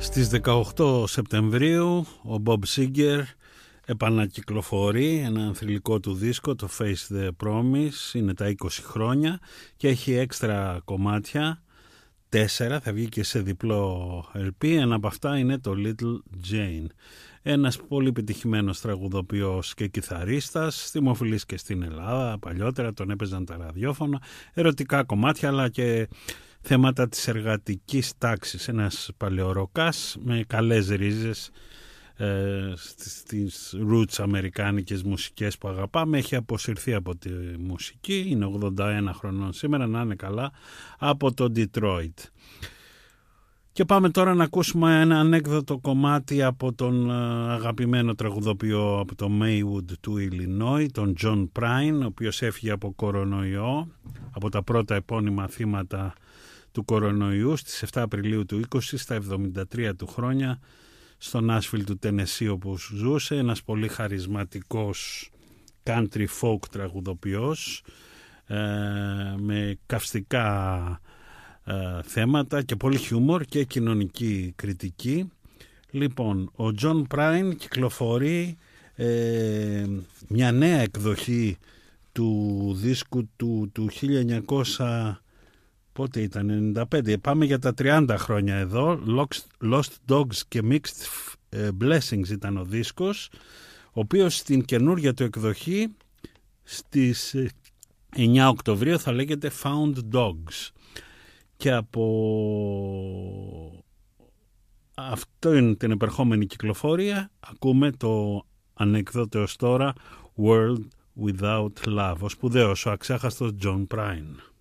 Στις 18 Σεπτεμβρίου ο Bob Seger επανακυκλοφορεί ένα θρυλικό του δίσκο, το Face the Promise, είναι τα 20 χρόνια και έχει έξτρα κομμάτια, 4, θα βγει και σε διπλό LP, ένα από αυτά είναι το Little Jane. Ένας πολύ πετυχημένος τραγουδοποιός και κιθαρίστας, δημοφιλής και στην Ελλάδα, παλιότερα τον έπαιζαν τα ραδιόφωνα, ερωτικά κομμάτια αλλά και θέματα της εργατικής τάξης, ένας παλαιοροκάς με καλές ρίζες στις roots αμερικάνικες μουσικές που αγαπάμε. Έχει αποσυρθεί από τη μουσική, είναι 81 χρονών σήμερα, να είναι καλά, από το Detroit. Και πάμε τώρα να ακούσουμε ένα ανέκδοτο κομμάτι από τον αγαπημένο τραγουδοποιό από το Maywood του Illinois, τον John Prine, ο οποίος έφυγε από κορονοϊό, από τα πρώτα επώνυμα θύματα του κορονοϊού στις 7 Απριλίου του 20 στα 73 του χρόνια στο Νάσβιλ του Τενεσσί όπου ζούσε, ένας πολύ χαρισματικός country folk τραγουδοποιός με καυστικά θέματα και πολύ χιούμορ και κοινωνική κριτική. Λοιπόν, ο John Prine κυκλοφορεί μια νέα εκδοχή του δίσκου του 1900, πότε ήταν, 95, πάμε για τα 30 χρόνια εδώ. Lost Dogs και Mixed Blessings ήταν ο δίσκος, ο οποίος στην καινούργια του εκδοχή στις 9 Οκτωβρίου θα λέγεται Found Dogs. Και από αυτό είναι την επερχόμενη κυκλοφορία ακούμε το ανεκδότο ως τώρα World Without Love, ο σπουδαίος, ο αξέχαστος John Prine.